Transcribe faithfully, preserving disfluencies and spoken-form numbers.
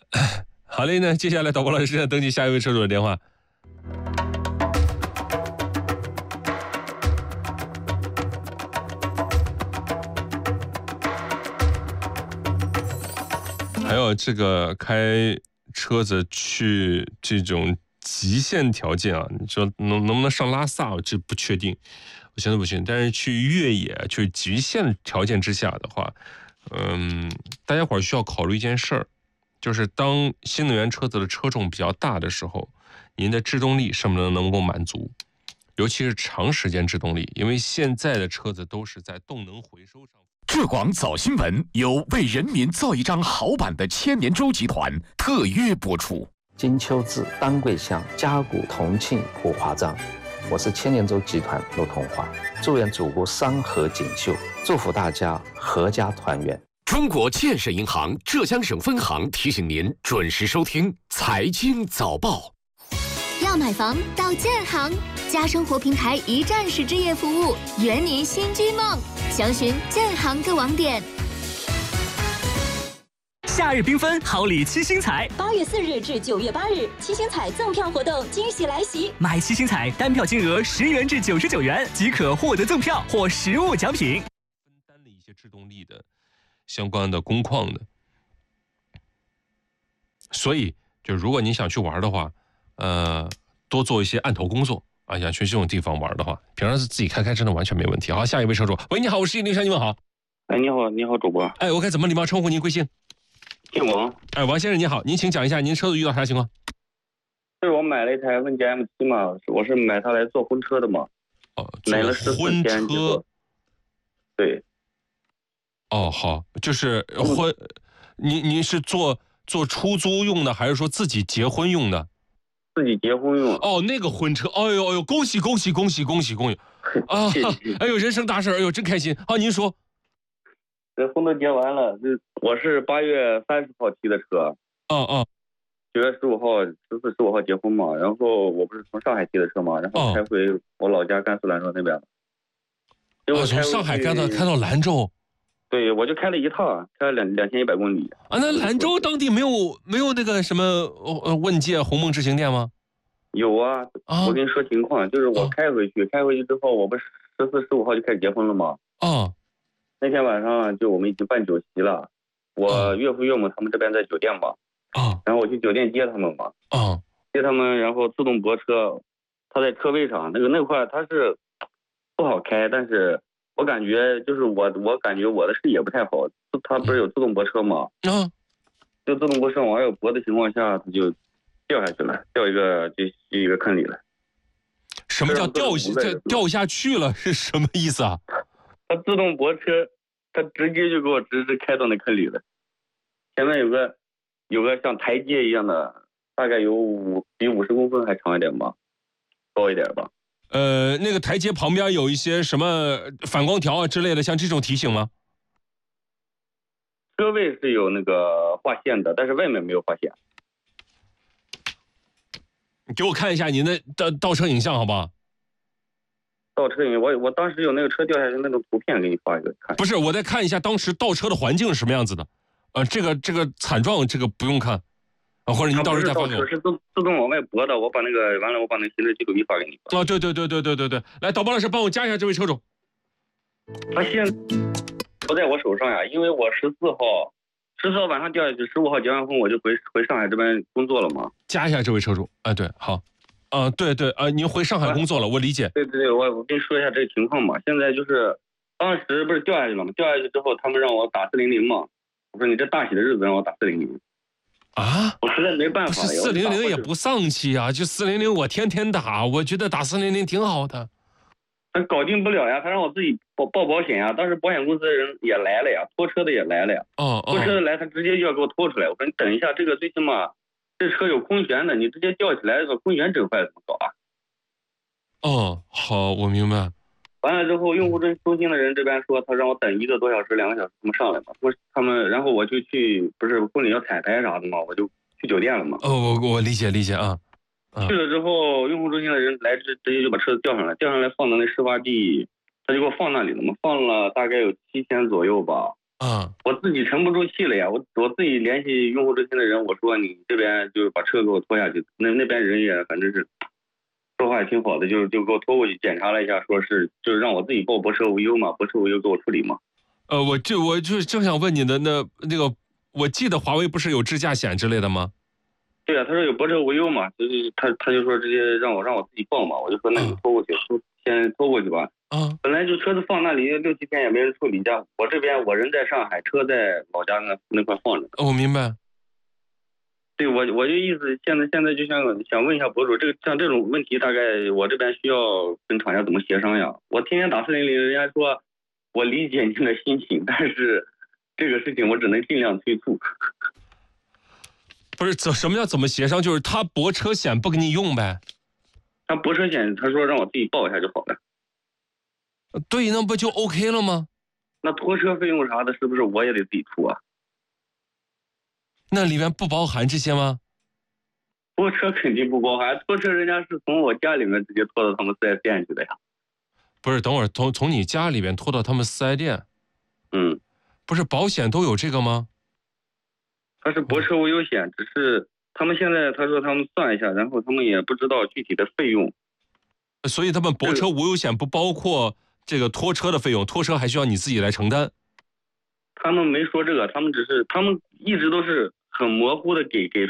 好嘞，那接下来导播老师现在登记下一位车主的电话。还有这个开车子去这种极限条件啊，你说能能不能上拉萨，我这不确定，我现在不确定。但是去越野，去极限条件之下的话，嗯，大家伙儿需要考虑一件事儿，就是当新能源车子的车重比较大的时候，您的制动力是不是能够满足？尤其是长时间制动力，因为现在的车子都是在动能回收上。 浙广早新闻由为人民造一张好版的千年舟集团特约播出。 金秋至，丹桂乡，嘉谷同庆五华章。我是千年舟集团陆同华，祝愿祖国山河锦绣，祝福大家阖家团圆。 中国建设银行浙江省分行提醒您准时收听财经早报。 要买房到建行，家生活平台一站式置业服务，圆您新居梦。详询建行各网点。 夏日缤纷，好礼七星彩。 八月四日至九月八日，七星彩赠票活动惊喜来袭！ 买七星彩，单票金额十元至九十九元即可获得赠票或实物奖品。 分担了一些制动力的相关的工况的，所以就如果你想去玩的话，呃，多做一些案头工作啊，想去这种地方玩的话，平常是自己开开真的完全没问题。好，下一位车主，喂，你好，我是林山，你们好。 哎，你好，你好，主播。 哎，我该怎么礼貌称呼您？贵姓？ 姓王。 哎，王先生你好，您请讲一下您车子遇到啥情况？ 是我买了一台问界 M 七 嘛，我是买它来做婚车的嘛。 哦， 买了十四天车。对。 哦，好，就是婚，你你是做做出租用的，还是说自己结婚用的？ 自己结婚用。 哦，那个婚车，哎呦哎呦，恭喜恭喜恭喜恭喜恭喜！啊，哎呦，人生大事，哎呦，真开心。好，您说。 这婚都结完了，这我是八月三十号提的车。 嗯嗯。 九月十五号、十四、十五号结婚嘛，然后我不是从上海提的车嘛，然后开回我老家甘肃兰州那边。 哦，从上海开到开到兰州。 对，我就开了一趟，开了两两千一百公里。 啊，那兰州当地没有没有那个什么呃问界鸿蒙之行店吗？ 有啊，啊我跟你说情况，就是我开回去，啊、开回去之后，我不是十四、十五号就开始结婚了吗？ 啊。 那天晚上就我们已经办酒席了，我岳父岳母他们这边在酒店嘛， 啊， 然后我去酒店接他们嘛， 啊， 接他们，然后自动泊车，他在车位上，那个那块他是不好开，但是我感觉就是我我感觉我的视野不太好，他不是有自动泊车吗？ 啊， 就自动泊车往有泊的情况下，他就掉下去了，掉一个就就一个坑里了。 什么叫掉下掉下去了？是什么意思啊？ 他自动泊车，他直接就给我直直开到那坑里了。前面有个有个像台阶一样的，大概有五比五十公分还长一点吧，高一点吧。 呃，那个台阶旁边有一些什么反光条啊之类的，像这种提醒吗？ 车位是有那个划线的，但是外面没有划线。 你给我看一下您的倒倒车影像，好不好？ 倒车影，我我当时有那个车掉下去那种图片，给你发一个看。 不是，我再看一下当时倒车的环境是什么样子的。呃，这个这个惨状，这个不用看，啊，或者您到时候再发给我。 是自自动往外拨的，我把那个完了，我把那个行车记录仪发给你。 啊，对对对对对对对，来，导播老师帮我加一下这位车主。 他现不在我手上呀，因为我十四号、十四号晚上掉下去，十五号结完婚我就回回上海这边工作了嘛。 加一下这位车主，哎，对，好。啊、呃，对对啊、呃，您回上海工作了，我理解。 对对对，我我跟你说一下这个情况嘛。现在就是，当时不是掉下去了吗？掉下去之后，他们让我打四零零嘛。我说你这大喜的日子让我打四零零。 啊？ 我实在没办法。 不是四零零也不丧气啊，就四零零我天天打，我觉得打四零零挺好的。 他搞定不了呀，他让我自己报报保险呀。当时保险公司的人也来了呀，拖车的也来了呀。 哦哦。 拖车的来，他直接就要给我拖出来。我说你等一下，这个最起码。这车有空悬的，你直接吊起来，把空悬整坏怎么搞啊？ 哦，好，我明白。 完了之后，用户中中心的人这边说，他让我等一个多小时、两个小时，他们上来嘛。我他们，然后我就去，不是婚礼要彩排啥的嘛，我就去酒店了嘛。 哦，我我理解理解啊。 啊去了之后，用户中心的人来直直接就把车子吊上来，吊上来放到那事发地，他就给我放那里了嘛，放了大概有七天左右吧。 啊， 我自己沉不住气了呀，我我自己联系用户中心的人，我说你这边就是把车给我拖下去，那那边人也反正是说话也挺好的，就就给我拖过去检查了一下，说是就是让我自己报泊车无忧嘛，泊车无忧给我处理嘛。 呃，我就我就正想问你的，那那个，我记得华为不是有智驾险之类的吗？ 对啊，他说有泊车无忧嘛，就是他他就说直接让我让我自己报嘛，我就说那你拖过去，拖先拖过去吧。 啊， 本来就车子放那里六七天也没人处理，家我这边我人在上海，车在老家那那块放着。 哦，我明白。 对，我我就意思现在现在就想想问一下博主，这个像这种问题，大概我这边需要跟厂家怎么协商呀？我天天打四零零，人家说我理解您的心情，但是这个事情我只能尽量催促。 不是怎什么叫怎么协商？就是他泊车险不给你用呗？ 他泊车险，他说让我自己报一下就好了。 对，那不就 OK 了吗？ 那拖车费用啥的，是不是我也得自己出啊？ 那里面不包含这些吗？ 拖车肯定不包含，拖车人家是从我家里面直接拖到他们四 S 店去的呀。 不是，等会儿从从你家里边拖到他们四 S 店， 嗯， 不是保险都有这个吗？ 他是泊车无忧险，只是他们现在他说他们算一下，然后他们也不知道具体的费用。 所以他们泊车无忧险不包括这个拖车的费用，拖车还需要你自己来承担。 他们没说这个，他们只是他们一直都是很模糊的给给